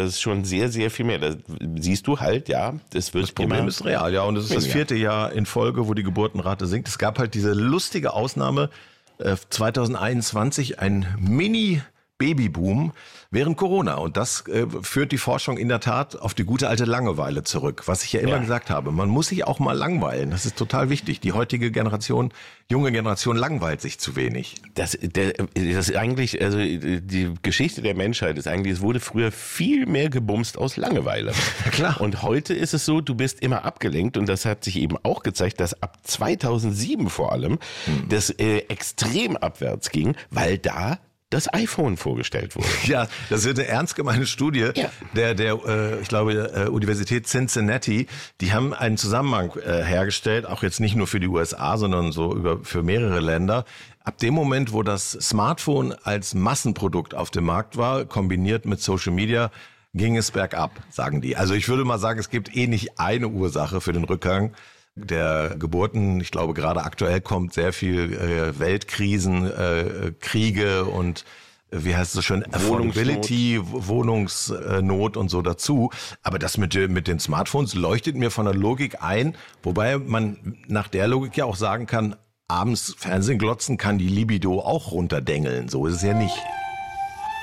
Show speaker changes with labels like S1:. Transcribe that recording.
S1: das ist schon sehr, sehr viel mehr. Da siehst du halt, ja, das wird.
S2: Das Problem ist real, ja. Und es ist das 4. Jahr in Folge, wo die Geburtenrate sinkt. Es gab halt diese lustige Ausnahme 2021, ein Mini-Babyboom während Corona. Und das führt die Forschung in der Tat auf die gute alte Langeweile zurück. Was ich ja immer gesagt habe, man muss sich auch mal langweilen. Das ist total wichtig. Die heutige Generation, junge Generation langweilt sich zu wenig.
S1: Das ist eigentlich, also die Geschichte der Menschheit ist eigentlich, es wurde früher viel mehr gebumst aus Langeweile.
S2: Klar.
S1: Und heute ist es so, du bist immer abgelenkt und das hat sich eben auch gezeigt, dass ab 2007 vor allem das extrem abwärts ging, weil da das iPhone vorgestellt wurde.
S2: Ja, das ist eine ernst gemeine Studie der ich glaube, Universität Cincinnati. Die haben einen Zusammenhang hergestellt, auch jetzt nicht nur für die USA, sondern für mehrere Länder. Ab dem Moment, wo das Smartphone als Massenprodukt auf dem Markt war, kombiniert mit Social Media, ging es bergab, sagen die. Also ich würde mal sagen, es gibt nicht eine Ursache für den Rückgang der Geburten. Ich glaube, gerade aktuell kommt sehr viel Weltkrisen, Kriege und wie heißt es so schön, Affordability, Wohnungsnot und so dazu. Aber das mit den Smartphones leuchtet mir von der Logik ein, wobei man nach der Logik ja auch sagen kann, abends Fernsehen glotzen kann die Libido auch runterdengeln. So ist es ja nicht.